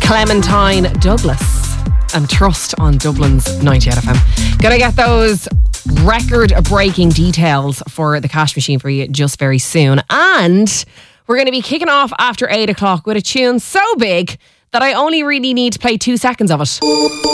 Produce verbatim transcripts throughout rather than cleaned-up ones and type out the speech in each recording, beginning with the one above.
Clementine Douglas and Trust on Dublin's ninety-eight F M. Gonna get those record-breaking details for the cash machine for you just very soon. And we're going to be kicking off after eight o'clock with a tune so big that I only really need to play two seconds of it.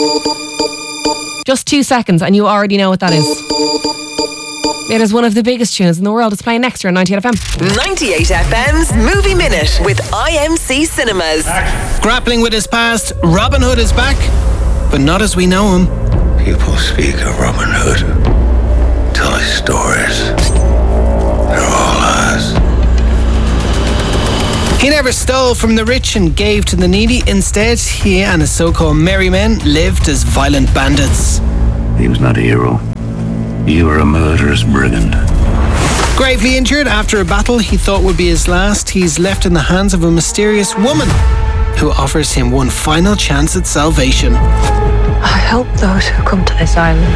Just two seconds and you already know what that is. It is one of the biggest tunes in the world. It's playing next year on ninety-eight F M. ninety-eight F M's Movie Minute with I M C Cinemas. Grappling with his past, Robin Hood is back, but not as we know him. People speak of Robin Hood, tell us stories. They're all lies. He never stole from the rich and gave to the needy. Instead, he and his so-called merry men lived as violent bandits. He was not a hero. You were a murderous brigand. Gravely injured after a battle he thought would be his last, he's left in the hands of a mysterious woman who offers him one final chance at salvation. I help those who come to this island.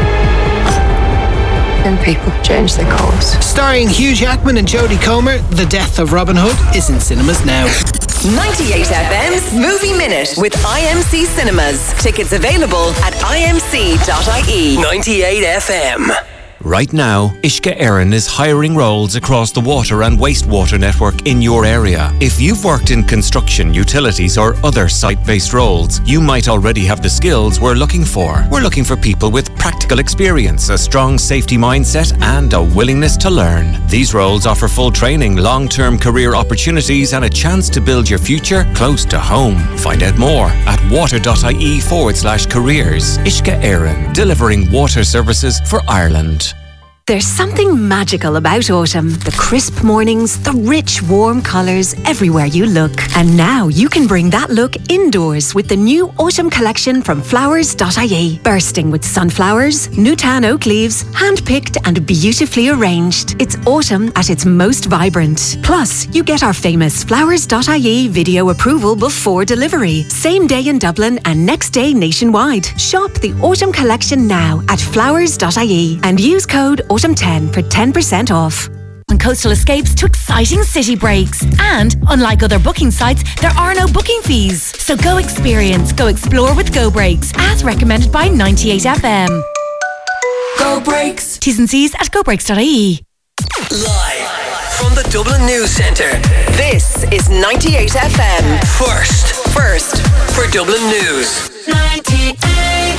And people change their course. Starring Hugh Jackman and Jodie Comer, The Death of Robin Hood is in cinemas now. ninety-eight F M's Movie Minute with I M C Cinemas. Tickets available at I M C dot I E. ninety-eight F M. Right now, Ishka Éireann is hiring roles across the water and wastewater network in your area. If you've worked in construction, utilities or other site-based roles, you might already have the skills we're looking for. We're looking for people with practical experience, a strong safety mindset and a willingness to learn. These roles offer full training, long-term career opportunities and a chance to build your future close to home. Find out more at water.ie forward slash careers. Ishka Éireann, delivering water services for Ireland. There's something magical about autumn. The crisp mornings, the rich, warm colours everywhere you look. And now you can bring that look indoors with the new autumn collection from flowers dot I E. Bursting with sunflowers, Newtown oak leaves, hand-picked and beautifully arranged. It's autumn at its most vibrant. Plus, you get our famous flowers dot I E video approval before delivery. Same day in Dublin and next day nationwide. Shop the autumn collection now at flowers dot I E and use code autumn ten for ten percent off. On Coastal Escapes to exciting city breaks. And unlike other booking sites, there are no booking fees. So go experience, go explore with Go Breaks, as recommended by ninety-eight F M. Go Breaks. T's and C's at go breaks dot I E. Live from the Dublin News Centre, This is ninety-eight F M. first, First for Dublin News. ninety-eight.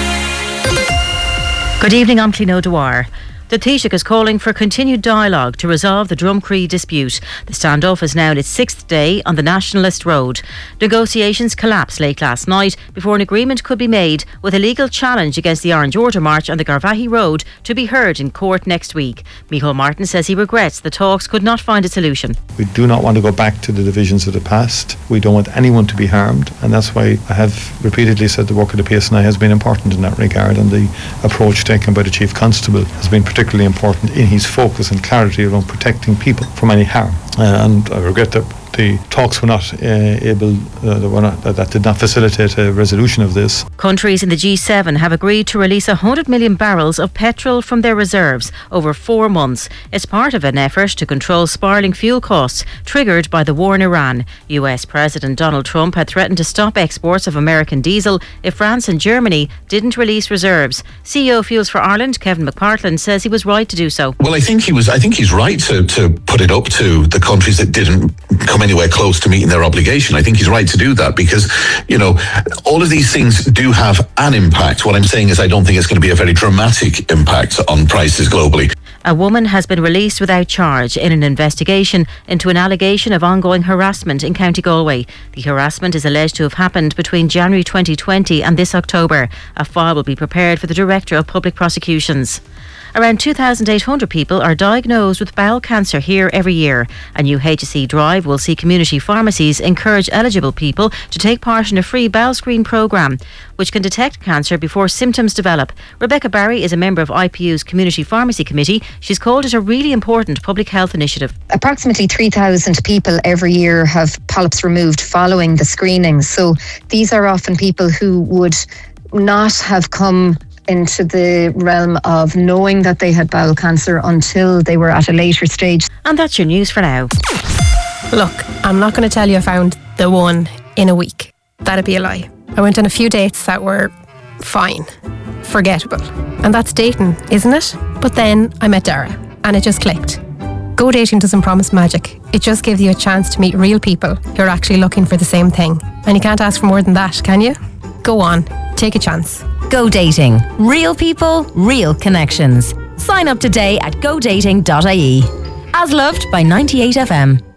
Good evening, I'm Clino Dwyer. The Taoiseach is calling for continued dialogue to resolve the Drumcree dispute. The standoff is now in its sixth day on the Nationalist Road. Negotiations collapsed late last night before an agreement could be made with a legal challenge against the Orange Order March on the Garvaghey Road to be heard in court next week. Micheál Martin says he regrets the talks could not find a solution. We do not want to go back to the divisions of the past. We don't want anyone to be harmed, and that's why I have repeatedly said the work of the P S N I has been important in that regard, and the approach taken by the Chief Constable has been particularly important in his focus and clarity around protecting people from any harm. Uh, and I regret that the talks were not uh, able, uh, they were not, that, that did not facilitate a resolution of this. Countries in the G seven have agreed to release one hundred million barrels of petrol from their reserves over four months. It's part of an effort to control spiralling fuel costs triggered by the war in Iran. U S President Donald Trump had threatened to stop exports of American diesel if France and Germany didn't release reserves. C E O of Fuels for Ireland, Kevin McPartland, says he was right to do so. Well, I think he was. I think he's right to, to put it up to the countries that didn't come anywhere close to meeting their obligation. I think he's right to do that because, you know, all of these things do have an impact. What I'm saying is I don't think it's going to be a very dramatic impact on prices globally. A woman has been released without charge in an investigation into an allegation of ongoing harassment in County Galway. The harassment is alleged to have happened between January twenty twenty and this October. A file will be prepared for the Director of Public Prosecutions. Around two thousand eight hundred people are diagnosed with bowel cancer here every year. A new H S E drive will see community pharmacies encourage eligible people to take part in a free bowel screen programme, which can detect cancer before symptoms develop. Rebecca Barry is a member of I P U's Community Pharmacy Committee. She's called it a really important public health initiative. Approximately three thousand people every year have polyps removed following the screening. So these are often people who would not have come into the realm of knowing that they had bowel cancer until they were at a later stage. And that's your news for now. Look, I'm not going to tell you I found the one in a week. That'd be a lie. I went on a few dates that were fine, forgettable. And that's dating, isn't it? But then I met Dara and it just clicked. Go dating doesn't promise magic. It just gives you a chance to meet real people who are actually looking for the same thing. And you can't ask for more than that, can you? Go on, take a chance. Go Dating. Real people, real connections. Sign up today at go dating dot I E. As loved by ninety-eight F M.